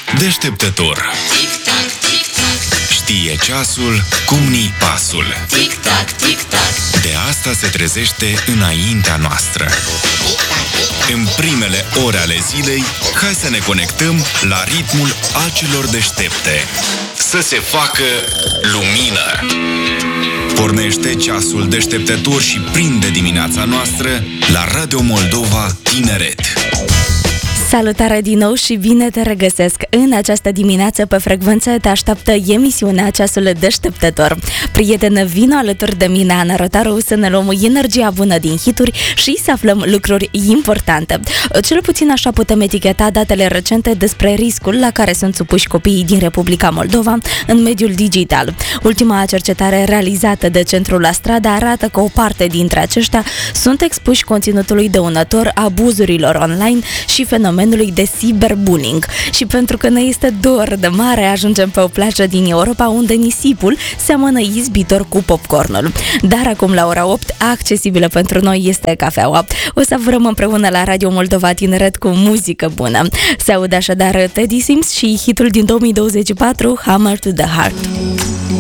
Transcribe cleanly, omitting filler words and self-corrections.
Deșteptător. Știe ceasul cum ni pasul. De asta se trezește înaintea noastră. În primele ore ale zilei, hai să ne conectăm la ritmul acelor deștepte. Să se facă lumină. Pornește ceasul deșteptător și prinde dimineața noastră la Radio Moldova Tineret. Salutare din nou și bine te regăsesc! În această dimineață pe frecvență te așteaptă emisiunea Ceasul Deșteptător. Prietene, vino alături de mine, Ana Rotaru, să ne luăm energia bună din hituri și să aflăm lucruri importante. Cel puțin așa putem eticheta datele recente despre riscul la care sunt supuși copiii din Republica Moldova în mediul digital. Ultima cercetare realizată de Centrul La Strada arată că o parte dintre aceștia sunt expuși conținutului dăunător, abuzurilor online și fenomenului de cyberbullying. Și pentru că ne este dor de mare, ajungem pe o plajă din Europa unde nisipul seamănă izbitor cu popcornul. Dar acum la ora 8, accesibilă pentru noi este cafeaua. O să vrem împreună la Radio Moldova Tineret cu muzică bună. Se aude așadar Teddy Sims și hitul din 2024, Hammer to the Heart.